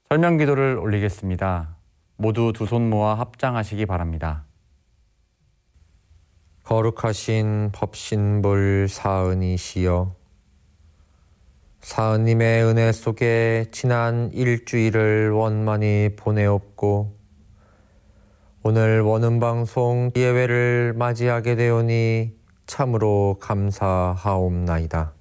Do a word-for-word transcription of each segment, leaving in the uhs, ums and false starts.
설명 기도를 올리겠습니다. 모두 두 손 모아 합장하시기 바랍니다. 거룩하신 법신불 사은이시여, 사은님의 은혜 속에 지난 일주일을 원만히 보내옵고 오늘 원음방송 예외를 맞이하게 되오니 참으로 감사하옵나이다.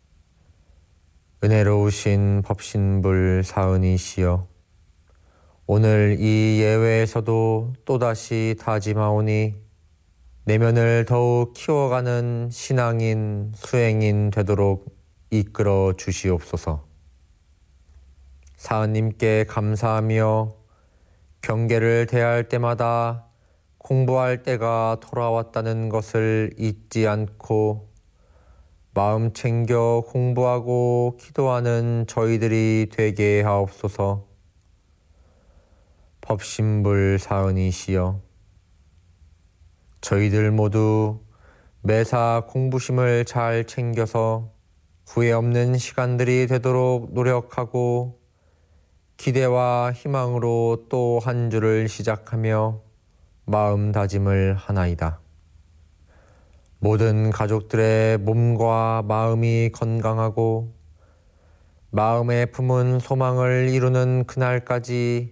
은혜로우신 법신불 사은이시여, 오늘 이 예외에서도 또다시 다짐하오니 내면을 더욱 키워가는 신앙인, 수행인 되도록 이끌어 주시옵소서. 사은님께 감사하며 경계를 대할 때마다 공부할 때가 돌아왔다는 것을 잊지 않고 마음 챙겨 공부하고 기도하는 저희들이 되게 하옵소서. 법신불 사은이시여, 저희들 모두 매사 공부심을 잘 챙겨서 후회 없는 시간들이 되도록 노력하고 기대와 희망으로 또 한 주를 시작하며 마음 다짐을 하나이다. 모든 가족들의 몸과 마음이 건강하고 마음에 품은 소망을 이루는 그날까지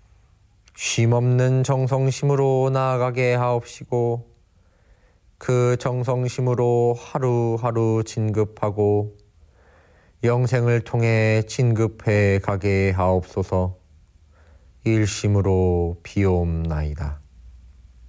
쉼없는 정성심으로 나아가게 하옵시고 그 정성심으로 하루하루 진급하고 영생을 통해 진급해 가게 하옵소서. 일심으로 비옵나이다.